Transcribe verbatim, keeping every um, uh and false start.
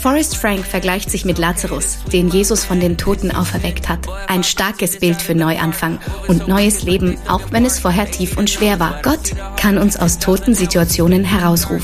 Forrest Frank vergleicht sich mit Lazarus, den Jesus von den Toten auferweckt hat. Ein starkes Bild für Neuanfang und neues Leben, auch wenn es vorher tief und schwer war. Gott kann uns aus toten Situationen herausrufen.